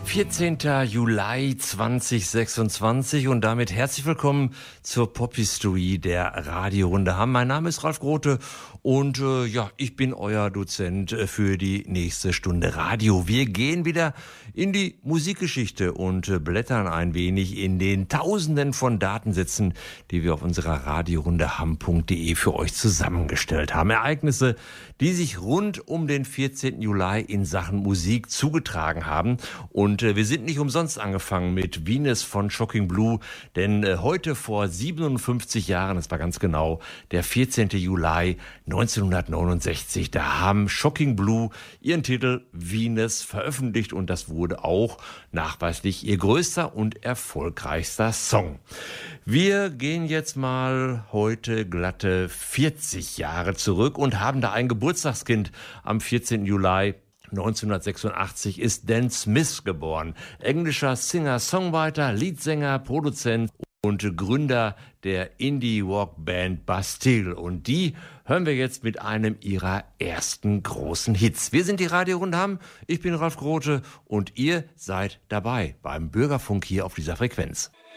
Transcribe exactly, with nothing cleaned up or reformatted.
vierzehnten Juli zweitausendsechsundzwanzig und damit herzlich willkommen zur Pop-History der Radiorunde Hamm. Mein Name ist Ralf Grote und äh, ja, ich bin euer Dozent für die nächste Stunde Radio. Wir gehen wieder in die Musikgeschichte und äh, blättern ein wenig in den Tausenden von Datensätzen, die wir auf unserer Radiorunde hamm punkt de für euch zusammengestellt haben. Ereignisse, die sich rund um den vierzehnten Juli in Sachen Musik zugetragen haben. Und äh, wir sind nicht umsonst angefangen mit Venus von Shocking Blue, denn äh, heute vor siebenundfünfzig Jahren, das war ganz genau der vierzehnten Juli neunzehnhundertneunundsechzig, da haben Shocking Blue ihren Titel Venus veröffentlicht und das wurde auch nachweislich ihr größter und erfolgreichster Song. Wir gehen jetzt mal heute glatte vierzig Jahre zurück und haben da ein Geburtstagskind. Am vierzehnten Juli neunzehnhundertsechsundachtzig ist Dan Smith geboren. Englischer Singer-Songwriter, Leadsänger, Produzent und Gründer der Indie-Rock-Band Bastille. Und die hören wir jetzt mit einem ihrer ersten großen Hits. Wir sind die Radiorunde Hamm, ich bin Ralf Grote und ihr seid dabei beim Bürgerfunk hier auf dieser Frequenz.